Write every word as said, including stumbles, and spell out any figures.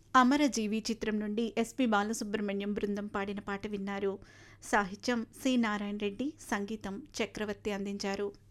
అమరజీవి చిత్రం నుండి ఎస్పి బాలసుబ్రహ్మణ్యం బృందం పాడిన పాట విన్నారు. సాహిత్యం సి నారాయణ రెడ్డి, సంగీతం చక్రవర్తి అందించారు.